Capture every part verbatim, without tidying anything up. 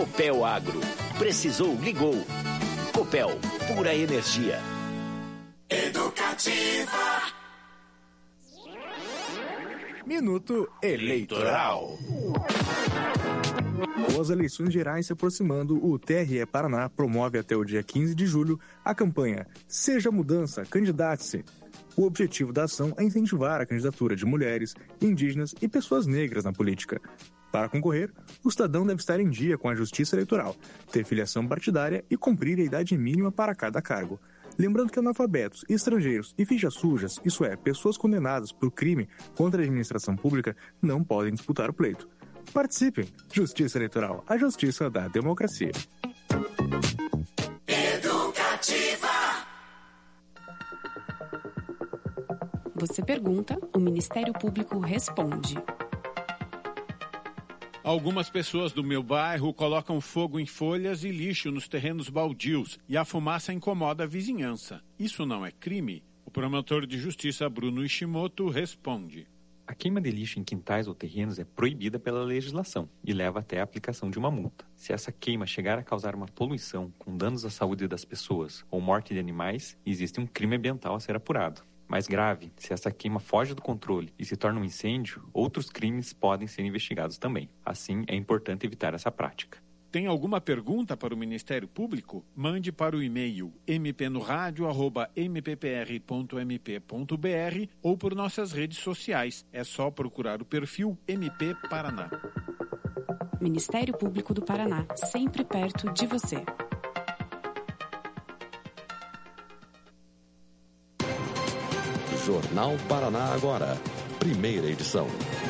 Copel Agro. Precisou, ligou. Copel, pura energia. Educativa. Minuto Eleitoral. Com as eleições gerais se aproximando, o T R E Paraná promove até o dia quinze de julho a campanha Seja Mudança, Candidate-se. O objetivo da ação é incentivar a candidatura de mulheres, indígenas e pessoas negras na política. Para concorrer, o cidadão deve estar em dia com a Justiça Eleitoral, ter filiação partidária e cumprir a idade mínima para cada cargo. Lembrando que analfabetos, estrangeiros e fichas sujas, isso é, pessoas condenadas por crime contra a administração pública, não podem disputar o pleito. Participem! Justiça Eleitoral, a justiça da democracia. Educativa. Você pergunta, o Ministério Público responde. Algumas pessoas do meu bairro colocam fogo em folhas e lixo nos terrenos baldios e a fumaça incomoda a vizinhança. Isso não é crime? O promotor de justiça Bruno Ishimoto responde. A queima de lixo em quintais ou terrenos é proibida pela legislação e leva até a aplicação de uma multa. Se essa queima chegar a causar uma poluição com danos à saúde das pessoas ou morte de animais, existe um crime ambiental a ser apurado. Mais grave, se essa queima foge do controle e se torna um incêndio, outros crimes podem ser investigados também. Assim, é importante evitar essa prática. Tem alguma pergunta para o Ministério Público? Mande para o e-mail m p no rádio arroba m p p r ponto m p ponto b r ou por nossas redes sociais. É só procurar o perfil M P Paraná. Ministério Público do Paraná, sempre perto de você. Jornal Paraná Agora, primeira edição.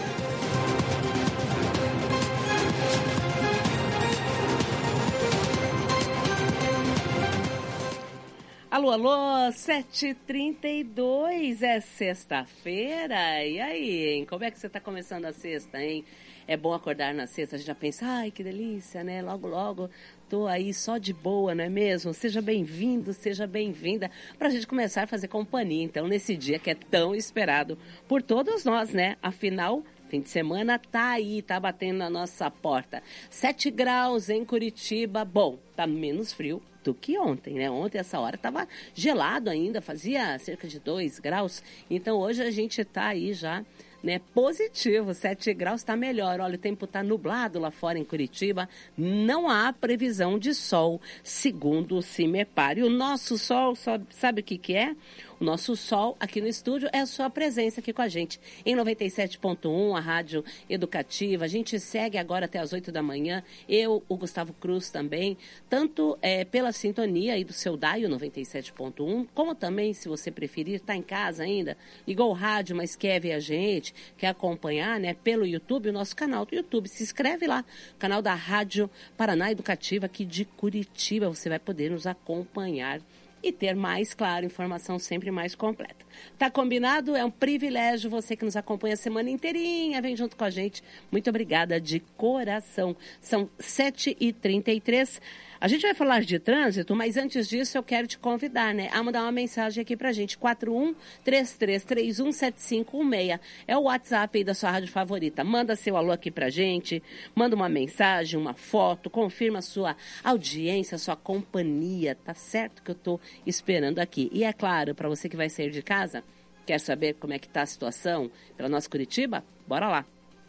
Alô, alô, sete e trinta e dois, é sexta-feira, e aí, hein? Como é que você tá começando a sexta, hein? É bom acordar na sexta, a gente já pensa, ai, que delícia, né? Logo, logo, tô aí só de boa, não é mesmo? Seja bem-vindo, seja bem-vinda, pra gente começar a fazer companhia, então, nesse dia que é tão esperado por todos nós, né? Afinal, fim de semana tá aí, tá batendo na nossa porta. Sete graus em Curitiba, bom, tá menos frio do que ontem, né? Ontem, essa hora, estava gelado ainda, fazia cerca de dois graus. Então, hoje a gente está aí já, né? Positivo, sete graus está melhor. Olha, o tempo está nublado lá fora em Curitiba. Não há previsão de sol, segundo o CIMEPAR. E o nosso sol, sabe o que que é? O nosso sol aqui no estúdio é a sua presença aqui com a gente. Em noventa e sete ponto um, a rádio educativa. A gente segue agora até as oito da manhã. Eu, o Gustavo Cruz também. Tanto é, pela sintonia aí do seu Daio noventa e sete ponto um, como também, se você preferir, está em casa ainda, ligou o rádio, mas quer ver a gente, quer acompanhar, né, pelo YouTube, o nosso canal do YouTube. Se inscreve lá, canal da Rádio Paraná Educativa aqui de Curitiba. Você vai poder nos acompanhar e ter mais, claro, informação sempre mais completa. Tá combinado? É um privilégio você que nos acompanha a semana inteirinha, vem junto com a gente. Muito obrigada de coração. São sete e trinta e três. A gente vai falar de trânsito, mas antes disso eu quero te convidar, né, a mandar uma mensagem aqui pra gente. quatro um três três três um sete cinco um seis. É o WhatsApp aí da sua rádio favorita. Manda seu alô aqui pra gente, manda uma mensagem, uma foto, confirma a sua audiência, a sua companhia. Tá certo que eu tô esperando aqui. E é claro, para você que vai sair de casa, quer saber como é que tá a situação pela nossa Curitiba? Bora lá.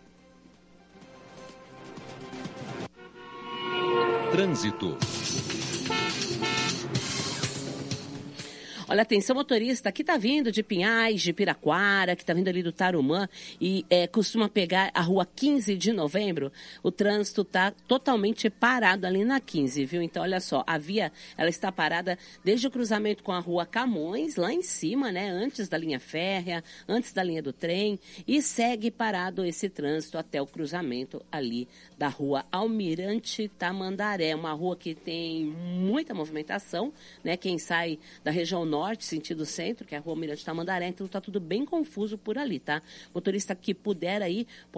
Trânsito. Olha, atenção motorista, que está vindo de Pinhais, de Piraquara, que está vindo ali do Tarumã e é, costuma pegar a rua quinze de novembro, o trânsito está totalmente parado ali na quinze, viu? Então, olha só, a via, ela está parada desde o cruzamento com a rua Camões, lá em cima, né? Antes da linha férrea, antes da linha do trem, e segue parado esse trânsito até o cruzamento ali da rua Almirante Tamandaré, uma rua que tem muita movimentação, né? Quem sai da região norte, sentido centro, que é a rua Almirante Tamandaré, então tá tudo bem confuso por ali, tá? Motorista que puder aí,